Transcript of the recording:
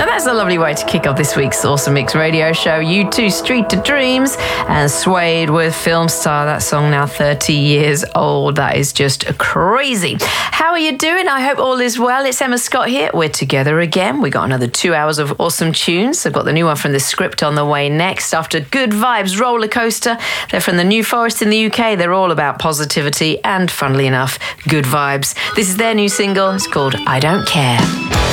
that's a lovely way to kick off this week's Awesome Mix radio show. U2 Street to Dreams and Suede with Film Star. That song now 30 years old. That is just crazy. How are you doing? I hope all is well. It's Emma Scott here. We're together again. We got another 2 hours of awesome tunes. I've got the new one from The Script on the way next. After Good Vibes Roller Coaster, they're from the New Forest in the UK. They're all about positivity and, funnily enough, good vibes. This is their new single. It's called I Don't Care.